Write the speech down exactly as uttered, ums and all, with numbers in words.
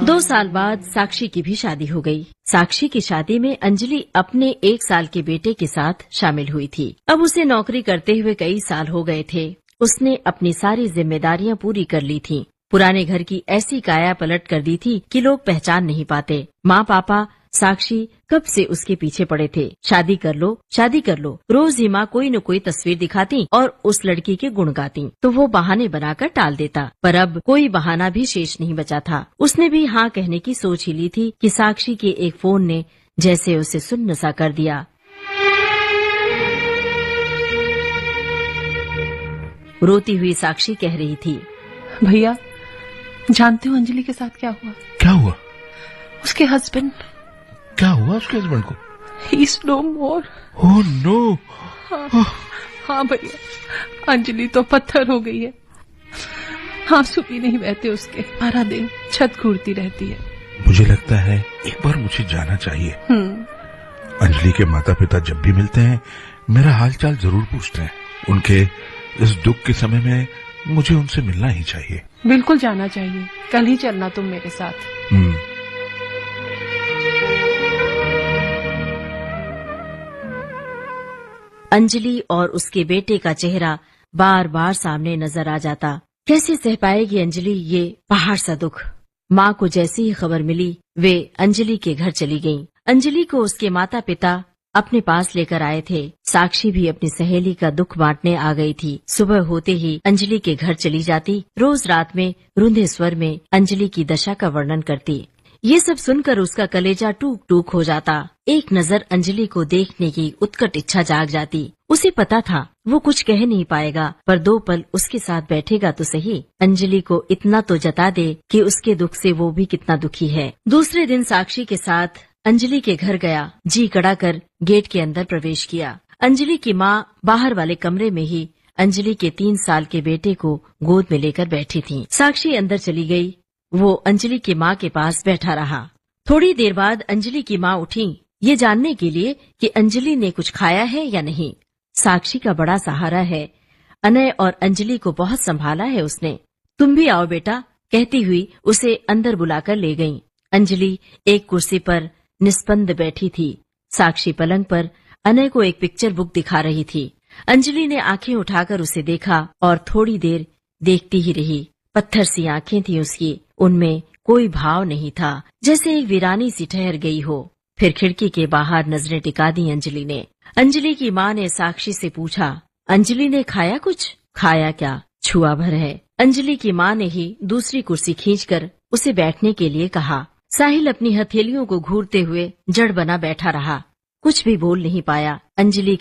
दो साल बाद साक्षी की भी शादी हो गई। साक्षी की शादी में अंजलि अपने एक साल के बेटे के साथ शामिल हुई थी। अब उसे नौकरी करते हुए कई साल हो गए थे। उसने अपनी सारी जिम्मेदारियां पूरी कर ली थीं। पुराने घर की ऐसी काया पलट कर दी थी कि लोग पहचान नहीं पाते। माँ पापा साक्षी कब से उसके पीछे पड़े थे। शादी कर लो, शादी कर लो। रोज ही माँ कोई न कोई तस्वीर दिखाती और उस लड़की के गुण गाती, तो वो बहाने बनाकर टाल देता। पर अब कोई बहाना भी शेष नहीं बचा था। उसने भी हाँ कहने की सोच ही ली थी कि साक्षी के एक फोन ने जैसे उसे सुन्न सा कर दिया। रोती हुई साक्षी कह रही थी, भैया जानते हो अंजलि के साथ क्या हुआ? क्या हुआ? उसके हस्बैंड। क्या हुआ उसके हस्बैंड को? He is no more. Oh no. हाँ, हाँ भैया, अंजलि तो पत्थर हो गई है। आंसू भी नहीं बहते उसके, सारा दिन छत घूरती रहती है। मुझे लगता है एक बार मुझे जाना चाहिए। अंजलि के माता पिता जब भी मिलते हैं मेरा हालचाल जरूर पूछते हैं। उनके इस दुख के समय में मुझे उनसे मिलना ही चाहिए। बिल्कुल जाना चाहिए। कल ही चलना तुम मेरे साथ। हम्म। अंजलि और उसके बेटे का चेहरा बार बार सामने नजर आ जाता। कैसे सह पाएगी अंजलि ये पहाड़ सा दुख। माँ को जैसी ही खबर मिली वे अंजलि के घर चली गईं। अंजलि को उसके माता पिता अपने पास लेकर आए थे। साक्षी भी अपनी सहेली का दुख बांटने आ गई थी। सुबह होते ही अंजलि के घर चली जाती। रोज रात में रुंधे स्वर में अंजलि की दशा का वर्णन करती। ये सब सुनकर उसका कलेजा टूक टूक हो जाता। एक नजर अंजलि को देखने की उत्कट इच्छा जाग जाती। उसे पता था वो कुछ कह नहीं पाएगा, पर दो पल उसके साथ बैठेगा तो सही। अंजलि को इतना तो जता दे कि उसके दुख से वो भी कितना दुखी है। दूसरे दिन साक्षी के साथ अंजलि के घर गया। जी कड़ा कर गेट के अंदर प्रवेश किया। अंजलि की माँ बाहर वाले कमरे में ही अंजलि के तीन साल के बेटे को गोद में लेकर बैठी थी। साक्षी अंदर चली गई। वो अंजलि की माँ के पास बैठा रहा। थोड़ी देर बाद अंजलि की माँ उठी, ये जानने के लिए कि अंजलि ने कुछ खाया है या नहीं। साक्षी का बड़ा सहारा है। अनय और अंजलि को बहुत संभाला है उसने। तुम भी आओ बेटा, कहती हुई उसे अंदर बुलाकर ले गईं। अंजलि एक कुर्सी पर निस्पंद बैठी थी। साक्षी पलंग पर अनय को एक पिक्चर बुक दिखा रही थी। अंजलि ने आंखें उठाकर उसे देखा और थोड़ी देर देखती ही रही। पत्थर सी आंखें थी उसकी, उनमें कोई भाव नहीं था, जैसे एक वीरानी सी ठहर गई हो। फिर खिड़की के बाहर नजरें टिका दी अंजलि ने। अंजलि की माँ ने साक्षी से पूछा, अंजलि ने खाया कुछ? खाया क्या, छुआ भर है। अंजलि की माँ ने ही दूसरी कुर्सी खींचकर उसे बैठने के लिए कहा। साहिल अपनी हथेलियों को घूरते हुए जड़ बना बैठा रहा, कुछ भी बोल नहीं पाया। अंजलि